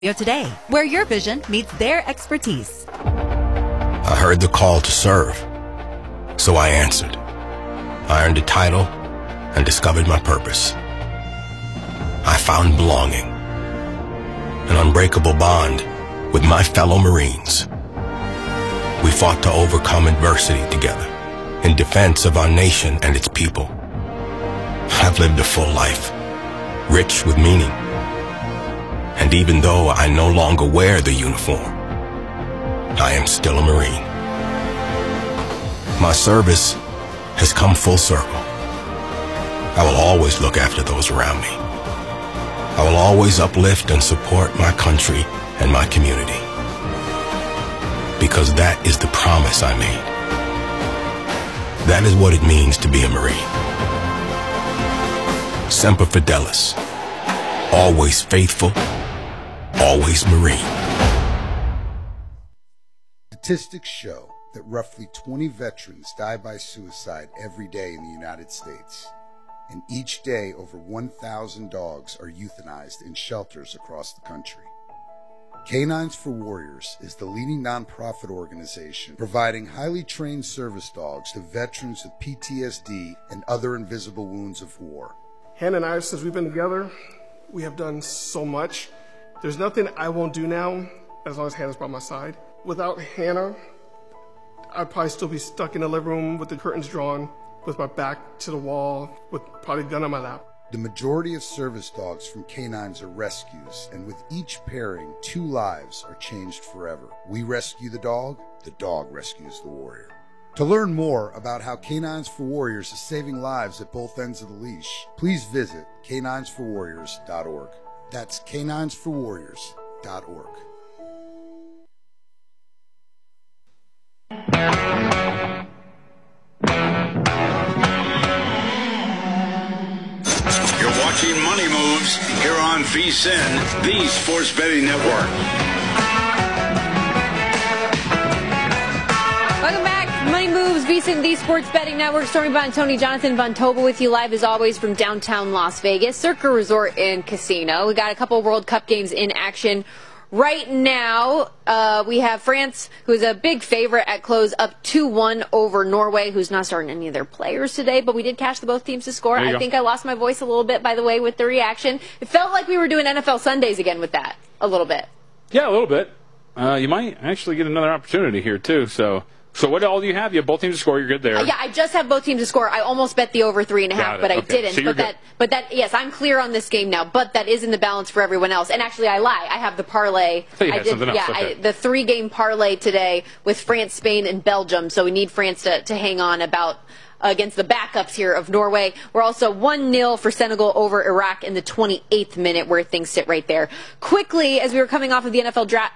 Today, where your vision meets their expertise. I heard the call to serve, so I answered. I earned a title and discovered my purpose. I found belonging, an unbreakable bond with my fellow Marines. We fought to overcome adversity together in defense of our nation and its people. I've lived a full life, rich with meaning. And even though I no longer wear the uniform, I am still a Marine. My service has come full circle. I will always look after those around me. I will always uplift and support my country and my community. Because that is the promise I made. That is what it means to be a Marine. Semper Fidelis. Always faithful. Always Marine. Statistics show that roughly 20 veterans die by suicide every day in the United States. And each day, over 1,000 dogs are euthanized in shelters across the country. Canines for Warriors is the leading nonprofit organization providing highly trained service dogs to veterans with PTSD and other invisible wounds of war. Hannah and I, since we've been together, we have done so much. There's nothing I won't do now as long as Hannah's by my side. Without Hannah, I'd probably still be stuck in the living room with the curtains drawn, with my back to the wall, with probably a gun on my lap. The majority of service dogs from canines are rescues, and with each pairing, 2 lives are changed forever. We rescue the dog rescues the warrior. To learn more about how Canines for Warriors is saving lives at both ends of the leash, please visit caninesforwarriors.org. That's caninesforwarriors.org. You're watching Money Moves here on VSiN, the Sports Betting Network. Welcome back. Money Moves, VSiN, the Sports Betting Network. Stormy Bond, Tony Jonathan Von Tobel with you live as always from downtown Las Vegas, Circa Resort and Casino. We got a couple World Cup games in action right now. We have France, who's a big favorite at close, up 2-1 over Norway, who's not starting any of their players today, but we did cash the both teams to score. I think I lost my voice a little bit, by the way, with the reaction. It felt like we were doing NFL Sundays again with that, a little bit. Yeah, a little bit. You might actually get another opportunity here, too, So what all do you have? You have both teams to score. You're good there. Yeah, I just have both teams to score. I almost bet the over 3.5, but I didn't. So yes, I'm clear on this game now. But that is in the balance for everyone else. And actually, I lie. I have the parlay. I did. Something else. Okay. The 3-game parlay today with France, Spain, and Belgium. So we need France to hang on against the backups here of Norway. We're also 1-0 for Senegal over Iraq in the 28th minute, where things sit right there. Quickly, as we were coming off of the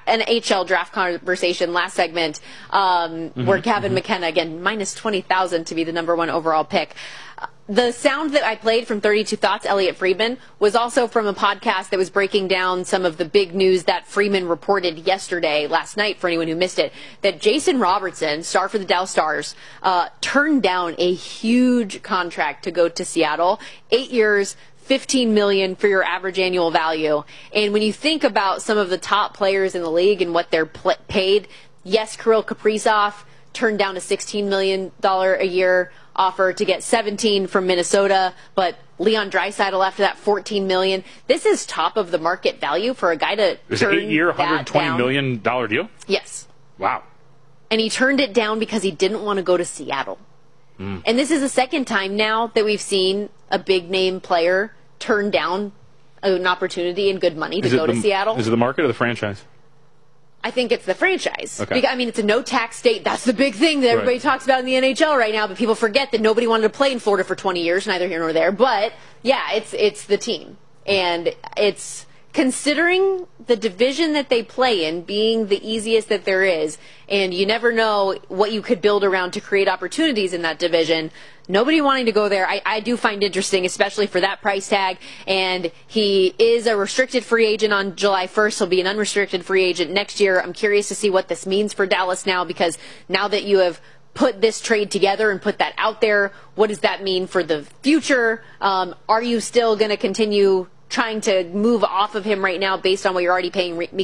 NHL draft conversation last segment, where Gavin McKenna, again, minus 20,000 to be the number 1 overall pick. The sound that I played from 32 Thoughts, Elliot Friedman, was also from a podcast that was breaking down some of the big news that Friedman reported last night, for anyone who missed it, that Jason Robertson, star for the Dallas Stars, turned down a huge contract to go to Seattle. 8 years, $15 million for your average annual value. And when you think about some of the top players in the league and what they're paid, yes, Kirill Kaprizov turned down a $16 million a year offer to get 17 from Minnesota, but Leon Draisaitl after that $14 million. This is top of the market value for a guy to turn 8 year, $120 million deal? Yes. Wow. And he turned it down because he didn't want to go to Seattle. And this is the second time now that we've seen a big name player turn down an opportunity and good money to go to Seattle. Is it the market or the franchise? I think it's the franchise. Okay. Because, it's a no-tax state. That's the big thing that everybody talks about in the NHL right now, but people forget that nobody wanted to play in Florida for 20 years, neither here nor there. But, yeah, it's the team. And it's considering the division that they play in being the easiest that there is, and you never know what you could build around to create opportunities in that division. Nobody wanting to go there, I do find interesting, especially for that price tag. And he is a restricted free agent on July 1st. He'll be an unrestricted free agent next year. I'm curious to see what this means for Dallas now, because now that you have put this trade together and put that out there, what does that mean for the future? Are you still going to continue trying to move off of him right now based on what you're already paying